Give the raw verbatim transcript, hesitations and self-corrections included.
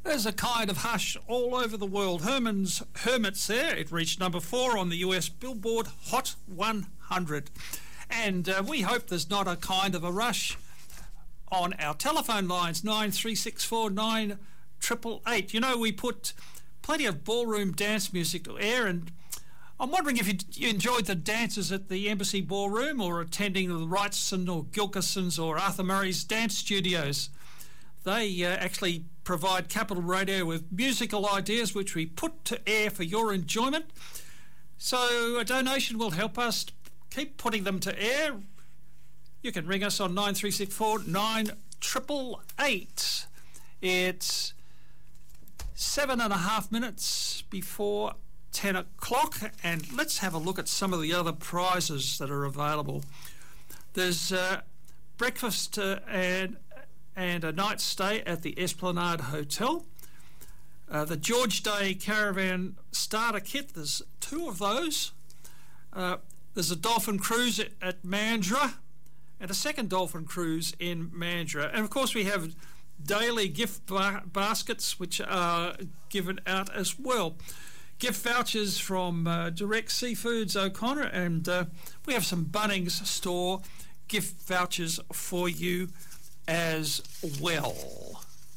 There's a kind of hush all over the world. Herman's Hermits there. It reached number four on the U S Billboard Hot one hundred. And uh, we hope there's not a kind of a rush on our telephone lines, nine three six four nine eight eight eight. You know, we put plenty of ballroom dance music to air, and I'm wondering if you, you enjoyed the dances at the Embassy Ballroom or attending the Wrightson or Gilkison's or Arthur Murray's dance studios. They uh, actually provide Capital Radio with musical ideas which we put to air for your enjoyment. So a donation will help us keep putting them to air. You can ring us on nine three six four nine eight eight eight. It's seven and a half minutes before ten o'clock, and let's have a look at some of the other prizes that are available. There's uh, breakfast uh, and and a night stay at the Esplanade Hotel. Uh, the George Day Caravan Starter Kit, there's two of those. Uh, there's a dolphin cruise at, at Mandurah and a second dolphin cruise in Mandurah. And of course we have daily gift ba- baskets which are given out as well. Gift vouchers from uh, Direct Seafoods O'Connor, and uh, we have some Bunnings store gift vouchers for you as well.